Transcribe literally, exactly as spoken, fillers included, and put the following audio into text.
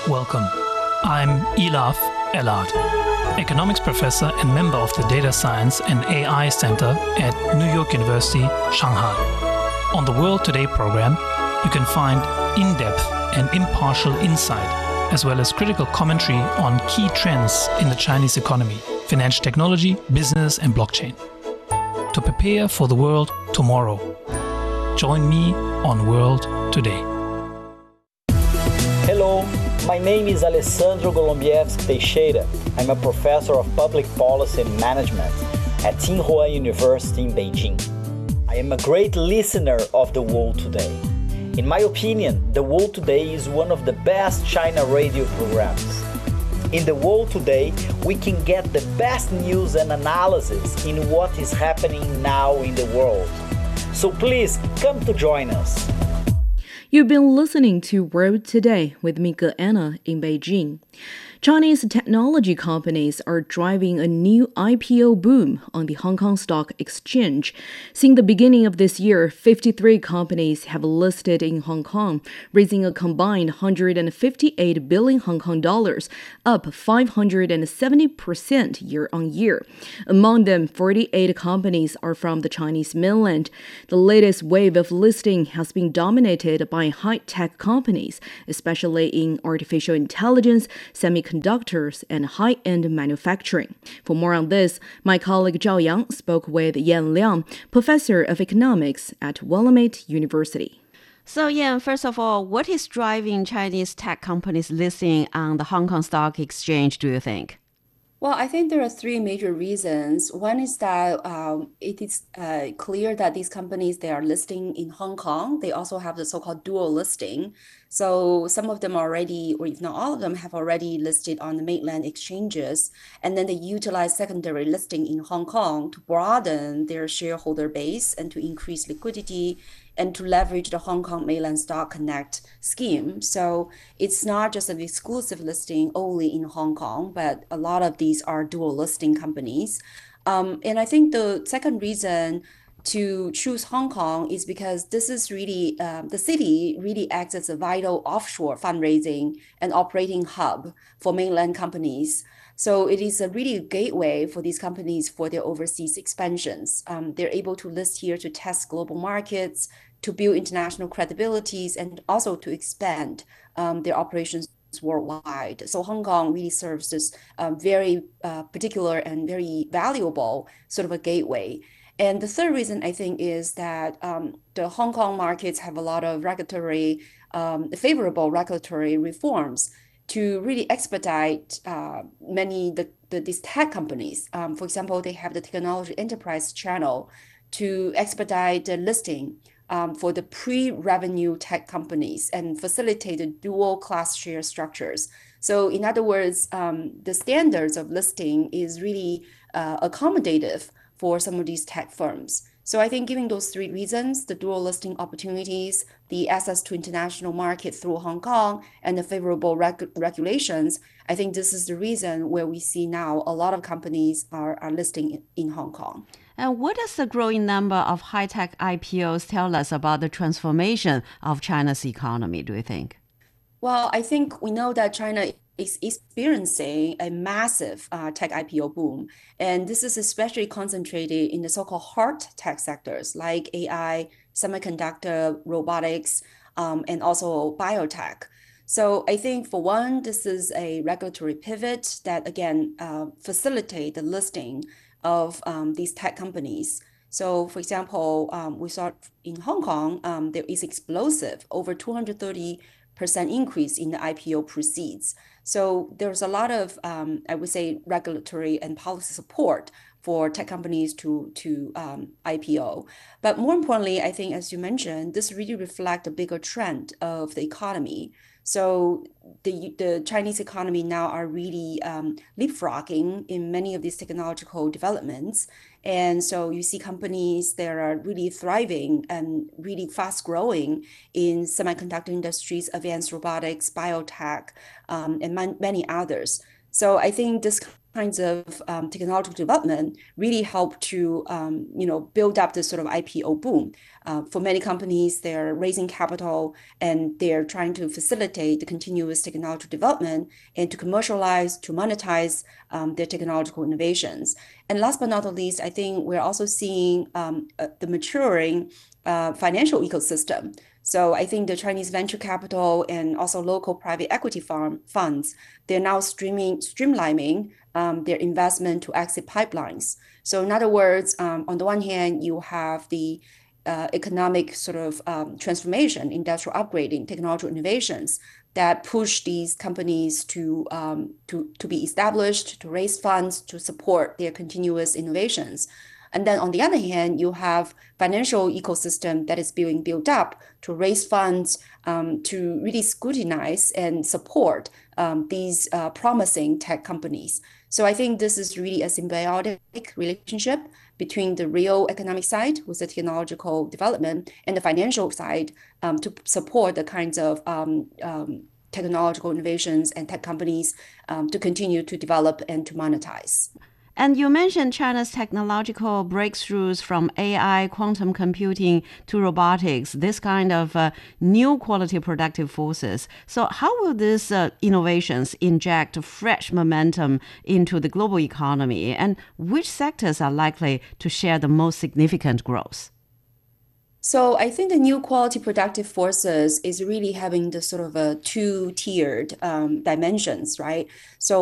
Welcome. I'm Elaf Elad, economics professor and member of the Data Science and A I Center at New York University, Shanghai. On the World Today program, you can find in-depth and impartial insight, as well as critical commentary on key trends in the Chinese economy, financial technology, business, and blockchain. To prepare for the world tomorrow, join me on World Today. Hello, my name is Alessandro Golombieski Teixeira. I'm a professor of public policy and management at Tsinghua University in Beijing. I am a great listener of The World Today. In my opinion, The World Today is one of the best China radio programs. In The World Today, we can get the best news and analysis in what is happening now in the world. So please come to join us. You've been listening to World Today with me, Anna, in Beijing. Chinese technology companies are driving a new I P O boom on the Hong Kong Stock Exchange. Since the beginning of this year, fifty-three companies have listed in Hong Kong, raising a combined one hundred fifty-eight billion Hong Kong dollars, up five hundred seventy percent year on year. Among them, forty-eight companies are from the Chinese mainland. The latest wave of listing has been dominated by high-tech companies, especially in artificial intelligence, semiconductors, conductors, and high-end manufacturing. For more on this, my colleague Zhao Yang spoke with Yan Liang, professor of economics at Willamette University. So Yan, first of all, what is driving Chinese tech companies listing on the Hong Kong Stock Exchange, do you think? Well, I think there are three major reasons. One is that um, it is uh, clear that these companies, they are listing in Hong Kong. They also have the so-called dual listing. So some of them already, or if not all of them, have already listed on the mainland exchanges. And then they utilize secondary listing in Hong Kong to broaden their shareholder base and to increase liquidity and to leverage the Hong Kong Mainland Stock Connect scheme. So it's not just an exclusive listing only in Hong Kong, but a lot of these are dual listing companies. Um, and I think the second reason to choose Hong Kong is because this is really, um, the city really acts as a vital offshore fundraising and operating hub for mainland companies. So it is a really gateway for these companies for their overseas expansions. Um, they're able to list here to test global markets, to build international credibilities, and also to expand um, their operations worldwide. So Hong Kong really serves this um, very uh, particular and very valuable sort of a gateway. And the third reason, I think, is that um, the Hong Kong markets have a lot of regulatory, um, favorable regulatory reforms to really expedite uh, many the, the these tech companies. Um, for example, they have the technology enterprise channel to expedite the listing um, for the pre-revenue tech companies and facilitate the dual class share structures. So in other words, um, the standards of listing is really uh, accommodative for some of these tech firms. So I think given those three reasons, the dual listing opportunities, the access to international market through Hong Kong, and the favorable reg- regulations, I think this is the reason where we see now a lot of companies are, are listing in, in Hong Kong. And what does the growing number of high-tech I P Os tell us about the transformation of China's economy, do you think? Well, I think we know that China is experiencing a massive uh, tech I P O boom. And this is especially concentrated in the so-called hard tech sectors like A I, semiconductor, robotics, um, and also biotech. So I think for one, this is a regulatory pivot that, again, uh, facilitate the listing of um, these tech companies. So for example, um, we saw in Hong Kong, um, there is explosive, over two hundred thirty percent increase in the I P O proceeds. So there's a lot of, um, I would say, regulatory and policy support for tech companies to, to um, I P O. But more importantly, I think, as you mentioned, this really reflects a bigger trend of the economy. So the, the Chinese economy now are really um, leapfrogging in many of these technological developments. And so you see companies that are really thriving and really fast growing in semiconductor industries, advanced robotics, biotech, um, and man- many others. So I think this kinds of um, technological development really help to um, you know build up this sort of I P O boom. Uh, for many companies, they're raising capital and they're trying to facilitate the continuous technological development and to commercialize, to monetize um, their technological innovations. And last but not least, I think we're also seeing um, uh, the maturing uh, financial ecosystem. So I think the Chinese venture capital and also local private equity farm funds, they're now streaming, streamlining um, their investment to exit pipelines. So in other words, um, on the one hand, you have the uh, economic sort of um, transformation, industrial upgrading, technological innovations that push these companies to, um, to, to be established, to raise funds, to support their continuous innovations. And then on the other hand, you have financial ecosystem that is being built up to raise funds, um, to really scrutinize and support um, these uh, promising tech companies. So I think this is really a symbiotic relationship between the real economic side with the technological development and the financial side um, to support the kinds of um, um, technological innovations and tech companies um, to continue to develop and to monetize. And you mentioned China's technological breakthroughs from A I, quantum computing to robotics, this kind of uh, new quality productive forces. So how will these uh, innovations inject fresh momentum into the global economy? And which sectors are likely to share the most significant growth? So I think the new quality productive forces is really having the sort of a two-tiered um, dimensions, right? So